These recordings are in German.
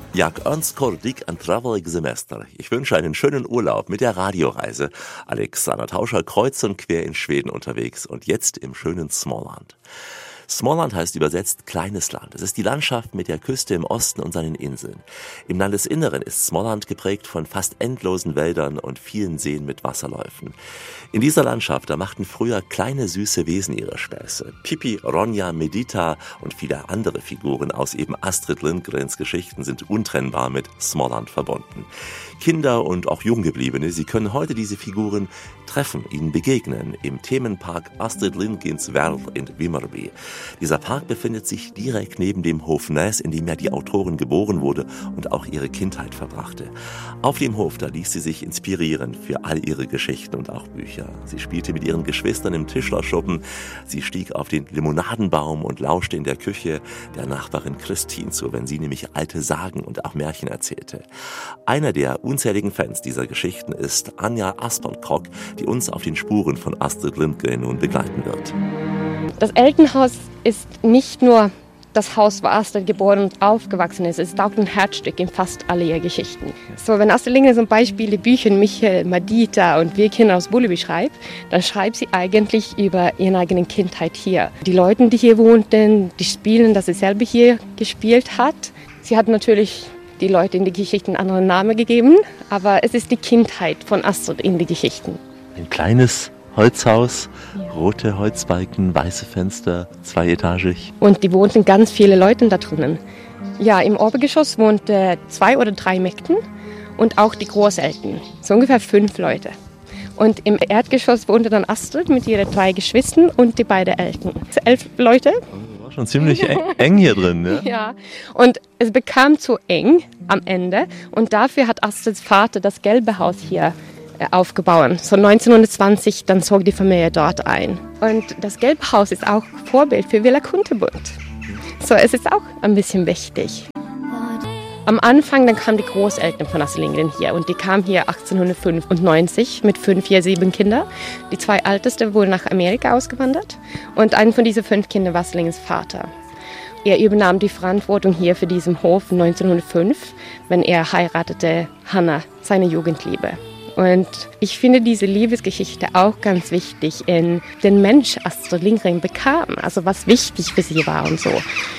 Jag önskar dig en trevlig semester. Ich wünsche einen schönen Urlaub mit der Radioreise. Alexander Tauscher kreuz und quer in Schweden unterwegs und jetzt im schönen Småland. Småland heißt übersetzt kleines Land. Es ist die Landschaft mit der Küste im Osten und seinen Inseln. Im Landesinneren ist Småland geprägt von fast endlosen Wäldern und vielen Seen mit Wasserläufen. In dieser Landschaft, da machten früher kleine süße Wesen ihre Späße. Pippi, Ronja, Medita und viele andere Figuren aus eben Astrid Lindgrens Geschichten sind untrennbar mit Småland verbunden. Kinder und auch Junggebliebene, sie können heute diese Figuren treffen, ihnen begegnen im Themenpark Astrid Lindgrens Värld in Vimmerby. Dieser Park befindet sich direkt neben dem Hof Näs, in dem ja die Autorin geboren wurde und auch ihre Kindheit verbrachte. Auf dem Hof, da ließ sie sich inspirieren für all ihre Geschichten und auch Bücher. Sie spielte mit ihren Geschwistern im Tischlerschuppen, sie stieg auf den Limonadenbaum und lauschte in der Küche der Nachbarin Christine zu, wenn sie nämlich alte Sagen und auch Märchen erzählte. Einer der unzähligen Fans dieser Geschichten ist Anja Aspernkrock, die uns auf den Spuren von Astrid Lindgren nun begleiten wird. Das Elternhaus ist nicht nur das Haus, wo Astrid geboren und aufgewachsen ist. Es ist auch ein Herzstück in fast all ihre Geschichten. So, wenn Astrid Lindgren zum Beispiel die Bücher Michael, Madita und Wir Kinder aus Bullerby schreibt, dann schreibt sie eigentlich über ihre eigene Kindheit hier. Die Leute, die hier wohnten, die Spiele, das sie selber hier gespielt hat. Sie hat natürlich die Leute in die Geschichten einen anderen Namen gegeben, aber es ist die Kindheit von Astrid in die Geschichten. Ein kleines Holzhaus, rote Holzbalken, weiße Fenster, zweietagig. Und die wohnten ganz viele Leute da drinnen. Ja, im Obergeschoss wohnten 2 oder 3 Mägden und auch die Großeltern, so ungefähr 5 Leute. Und im Erdgeschoss wohnte dann Astrid mit ihren 3 Geschwistern und die beiden Eltern. 11 Leute. War schon ziemlich eng hier drin, ne? Ja, und es bekam zu eng am Ende und dafür hat Astrids Vater das gelbe Haus hier aufgebaut. So 1920, dann zog die Familie dort ein. Und das gelbe Haus ist auch Vorbild für Villa Kunterbund. So, es ist auch ein bisschen wichtig. Am Anfang, dann kamen die Großeltern von Astrid Lindgren hier und die kamen hier 1895 mit 5, 4, 7 Kindern. Die 2 ältesten wurden nach Amerika ausgewandert und einen von diesen 5 Kindern war Astrid Lindgrens Vater. Er übernahm die Verantwortung hier für diesen Hof 1905, wenn er heiratete Hanna, seine Jugendliebe. Und ich finde diese Liebesgeschichte auch ganz wichtig in den Mensch Astrid Lindgren bekam, also was wichtig für sie war und so.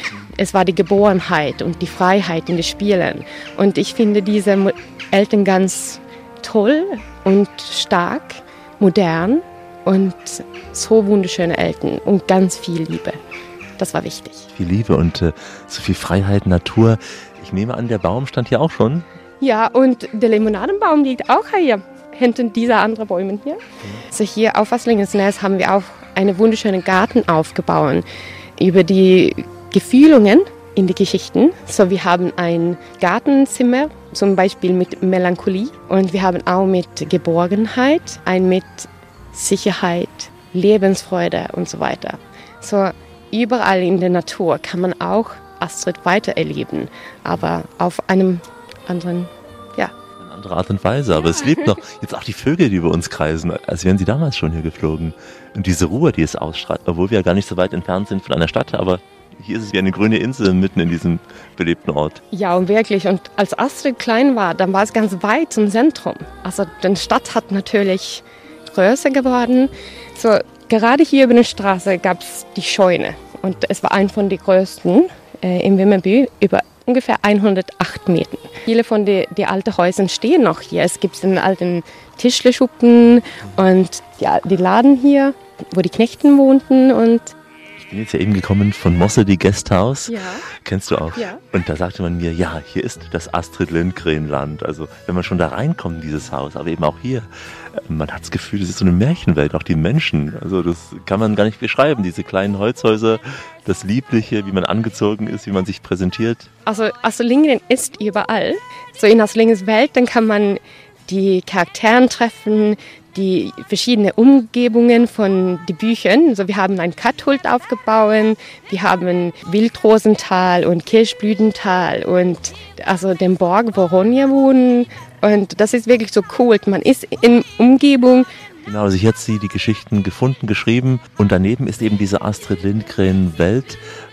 Es war die Geborenheit und die Freiheit in den Spielen. Und ich finde diese Eltern ganz toll und stark, modern und so wunderschöne Eltern und ganz viel Liebe. Das war wichtig. Viel Liebe und so viel Freiheit, Natur. Ich nehme an, der Baum stand hier auch schon. Ja, und der Limonadenbaum liegt auch hier, hinter dieser anderen Bäumen hier. Also hier auf Astrid Lindgrens Näs haben wir auch einen wunderschönen Garten aufgebaut über die Gefühlungen in die Geschichten. So, wir haben ein Gartenzimmer, zum Beispiel mit Melancholie und wir haben auch mit Geborgenheit, ein mit Sicherheit, Lebensfreude und so weiter. So, überall in der Natur kann man auch Astrid weiter erleben, aber auf einem anderen, Eine andere Art und Weise, aber es lebt noch. Jetzt auch die Vögel, die über uns kreisen, als wären sie damals schon hier geflogen. Und diese Ruhe, die es ausstrahlt, obwohl wir ja gar nicht so weit entfernt sind von einer Stadt, aber hier ist es wie eine grüne Insel mitten in diesem belebten Ort. Ja, und wirklich. Und als Astrid klein war, dann war es ganz weit zum Zentrum. Also die Stadt hat natürlich größer geworden. So, gerade hier über der Straße gab es die Scheune. Und es war ein von den größten in Vimmerby, über ungefähr 108 Meter. Viele von den alten Häusern stehen noch hier. Es gibt einen alten Tischlerschuppen und die Laden hier, wo die Knechten wohnten. Und ich bin jetzt ja eben gekommen von Mosse, die Gästhaus. ja, Kennst du auch? Ja. Und da sagte man mir, ja, hier ist das Astrid Lindgren-Land. Also wenn man schon da reinkommt in dieses Haus, aber eben auch hier, man hat das Gefühl, es ist so eine Märchenwelt, auch die Menschen. Also das kann man gar nicht beschreiben, diese kleinen Holzhäuser, das Liebliche, wie man angezogen ist, wie man sich präsentiert. also Astrid Lindgren ist überall. So in Astrid Lindgrens Welt, dann kann man die Charakteren treffen, die verschiedenen Umgebungen von den Büchern. Also wir haben ein Katthult aufgebaut, wir haben Wildrosental und Kirschblütental und also den Borg, wo Ronja wohnen. Und das ist wirklich so cool. Man ist in Umgebung. Genau, also ich habe jetzt die Geschichten gefunden, geschrieben und daneben ist eben diese Astrid Lindgren-Welt.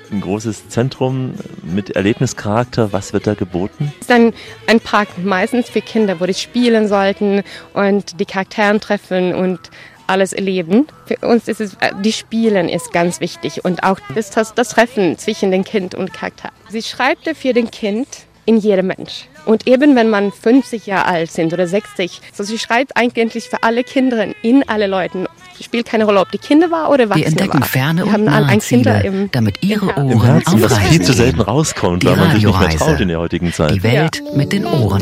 ein großes Zentrum mit Erlebnischarakter. Was wird da geboten? Es ist ein Park meistens für Kinder, wo die spielen sollten und die Charakteren treffen und alles erleben. Für uns ist es, die Spielen ist ganz wichtig und auch das Treffen zwischen dem Kind und Charakter. Sie schreibt für den Kind in jedem Mensch. Und eben wenn man 50 Jahre alt sind oder 60, so sie schreibt eigentlich für alle Kinder in alle Leuten. Es spielt keine Rolle, ob die Kinder war oder Erwachsene. Wir entdecken ferne und nahe ein Kinder Ziele, damit Ihre Im Ohren Herzen, auf das Reisen viel zu selten gehen. rauskommt, Die weil man sich nicht mehr Radioreise. traut in der heutigen Zeit. Die Welt mit den Ohren.